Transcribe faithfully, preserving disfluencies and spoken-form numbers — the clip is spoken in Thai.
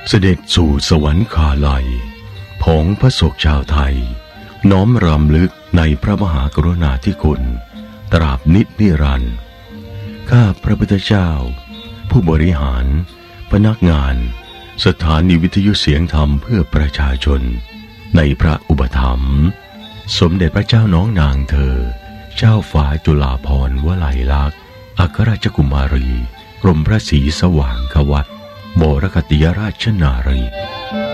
เสด็จสู่สวรรคาลัยของพระศกชาวไทยน้อมรำลึกในพระมหากรุณาธิคุณตราบนิจนิรันดร์ข้าพระพุทธเจ้าผู้บริหารพนักงานสถานีวิทยุเสียงธรรมเพื่อประชาชนในพระอุปถัมภ์สมเด็จพระเจ้าน้องนางเธอเจ้าฟ้าจุฬาภรณ์วลัยลักษณ์อัครราชกุมารีกรมพระศรีสว่างควัตรบรคติยราชนารี